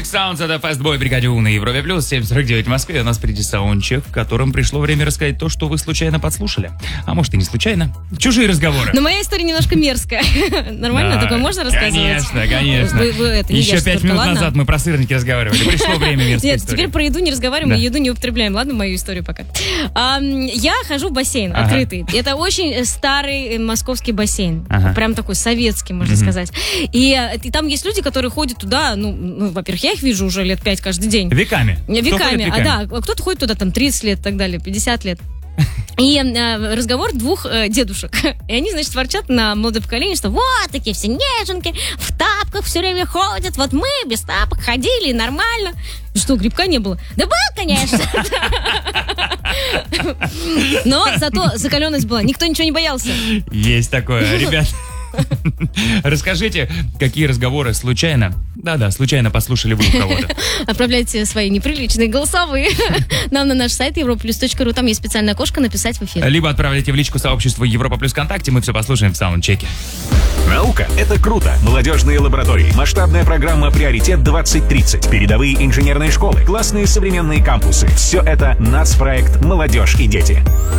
Sounds, это Fastboy, бригаде У на Европе Плюс, 7:49 в Москве. У нас впереди саундчек, в котором пришло время рассказать то, что вы случайно подслушали. А может и не случайно. Чужие разговоры. Но моя история немножко мерзкая. Нормально? Такое можно рассказывать? Конечно. Еще 5 минут назад мы про сырники разговаривали. Пришло время мерзкой Нет, истории. теперь про еду не разговариваем, и еду не употребляем. Ладно, мою историю пока. Я хожу в бассейн открытый. Это очень старый московский бассейн. Прям такой советский, можно сказать. И там есть люди, которые ходят туда, во-первых, я их вижу уже лет 5 каждый день. Веками. Да. Кто-то ходит туда там 30 лет и так далее, 50 лет. И разговор двух дедушек. И они, значит, ворчат на молодое поколение, что вот такие все неженки, в тапках все время ходят. Вот мы без тапок ходили, и нормально. Что, грибка не было? Да был, конечно. Но зато закаленность была. Никто ничего не боялся. Есть такое, ребят. Расскажите, какие разговоры случайно послушали вы у кого-то. Отправляйте свои неприличные голосовые нам на наш сайт europlus.ru. Там есть специальное окошко «Написать в эфир». Либо отправляйте в личку сообщества Европа Плюс ВКонтакте. Мы все послушаем в саундчеке. Наука — это круто. Молодежные лаборатории, масштабная программа «Приоритет 2030», передовые инженерные школы, классные современные кампусы. Все это нацпроект «Молодежь и дети».